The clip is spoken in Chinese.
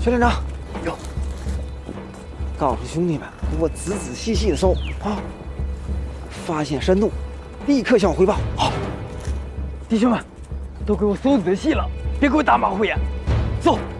薛连长，有，告诉兄弟们，给我仔仔细细的搜啊！发现山洞，立刻向我汇报。好，弟兄们，都给我搜仔细了，别给我打马虎眼。走。